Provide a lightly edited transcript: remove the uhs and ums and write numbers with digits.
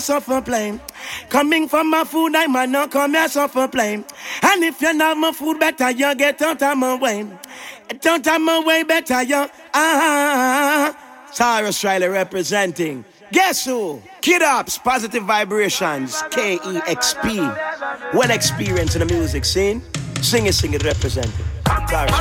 suffer plain. Coming from my food, I might not come here suffer plain. And if you not my food, better you get out of my way. Get out of my way, better you. Cyrus Riley representing. Guess who? Kid Ups, Positive Vibrations, KEXP. Well experienced in the music scene. Sing it, representing. Cyrus.